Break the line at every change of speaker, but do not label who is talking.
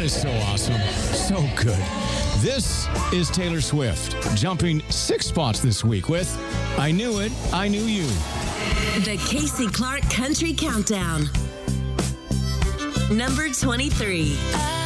is so awesome. So good. This is Taylor Swift, jumping 6 spots this week with I Knew It, I Knew You.
The Casey Clark Country Countdown. Number 23.